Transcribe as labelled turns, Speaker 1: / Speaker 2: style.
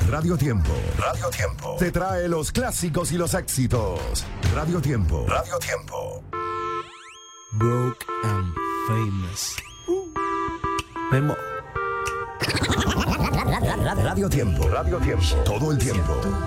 Speaker 1: Radio Tiempo. Radio Tiempo. Te trae los clásicos y los éxitos. Radio Tiempo. Radio Tiempo.
Speaker 2: Broke and famous. Memo.
Speaker 1: Radio Tiempo. Radio Tiempo. Todo el tiempo.